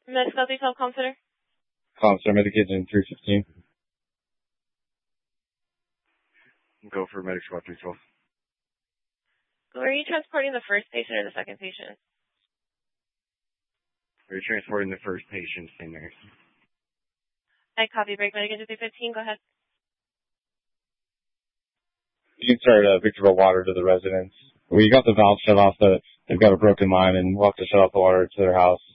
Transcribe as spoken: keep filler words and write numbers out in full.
Medical detail, Counselor. Counselor, medication three fifteen. Go for medic squad three twelve. Were you transporting the first patient or the second patient? We're transporting the first patient, Saint Mary's. I copy. Break medication three fifteen. Go ahead. You can start a picture of water to the residents. We got the valve shut off. The, they've got a broken line, and we'll have to shut off the water to their house.